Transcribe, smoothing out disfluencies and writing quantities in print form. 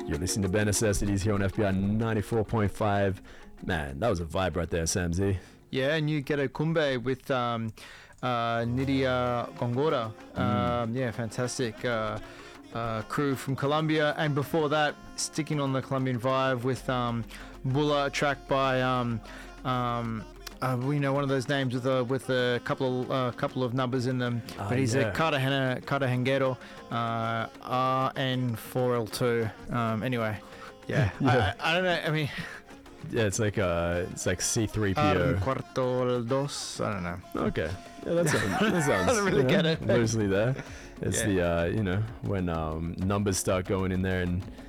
You're listening to Bare Necessities here on FBI 94.5. Man, that was a vibe right there, Sam Z. Yeah, and you get a kumbe with Nidia Gongora. Yeah, fantastic crew from Colombia. And before that, sticking on the Colombian vibe with Bulla, a track by we know one of those names with a couple of numbers in them, but he's a Cartagenero, RN4L2. Anyway, yeah. I don't know. I mean, yeah, it's like C3PO. Cuarto dos. I don't know. Okay, yeah, that sounds. I don't really get it. Loosely there. It's the when numbers start going in there and